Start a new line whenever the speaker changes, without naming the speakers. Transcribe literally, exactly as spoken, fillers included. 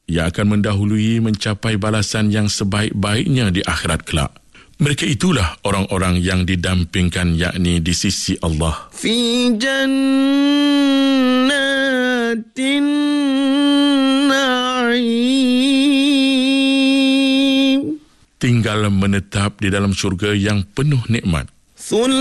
Ia akan mendahului mencapai balasan yang sebaik-baiknya di akhirat kelak. Mereka itulah orang-orang yang didampingkan, yakni di sisi Allah.
Fi jannatin na'im.
Tinggal menetap di dalam syurga yang penuh nikmat.